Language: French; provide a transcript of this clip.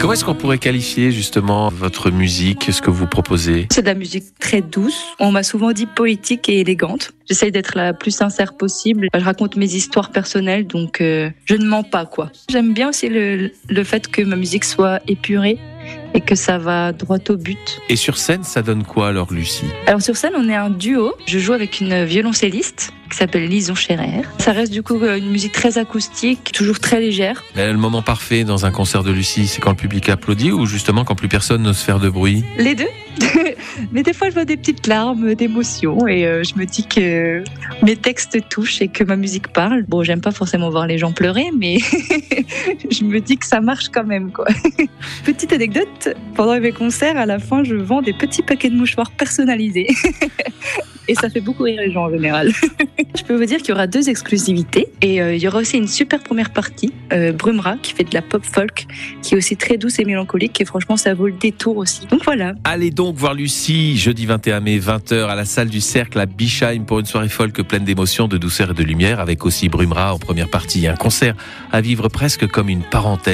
Comment est-ce qu'on pourrait qualifier justement votre musique, ce que vous proposez ? C'est de la musique très douce. On m'a souvent dit poétique et élégante. J'essaye d'être la plus sincère possible. Je raconte mes histoires personnelles, donc je ne mens pas, quoi. J'aime bien aussi le fait que ma musique soit épurée et que ça va droit au but. Et sur scène, ça donne quoi alors, Lucie ? Alors sur scène, on est un duo. Je joue avec une violoncelliste qui s'appelle Lison Scherer. Ça reste du coup une musique très acoustique, toujours très légère. Le moment parfait dans un concert de Lucie, c'est quand le public applaudit ou justement quand plus personne n'ose faire de bruit ? Les deux. Mais des fois, je vois des petites larmes d'émotion et je me dis que mes textes touchent et que ma musique parle. Bon, j'aime pas forcément voir les gens pleurer, mais je me dis que ça marche quand même, quoi. Petite anecdote, pendant mes concerts, à la fin, je vends des petits paquets de mouchoirs personnalisés. Et ça fait beaucoup rire les gens en général. Je peux vous dire qu'il y aura 2 exclusivités. Et il y aura aussi une super première partie, Brumera, qui fait de la pop folk, qui est aussi très douce et mélancolique. Et franchement, ça vaut le détour aussi. Donc voilà. Allez donc voir Lucie, jeudi 21 mai, 20h, à la salle du Cercle à Bischheim pour une soirée folk pleine d'émotions, de douceur et de lumière, avec aussi Brumera en première partie. Un concert à vivre presque comme une parenthèse.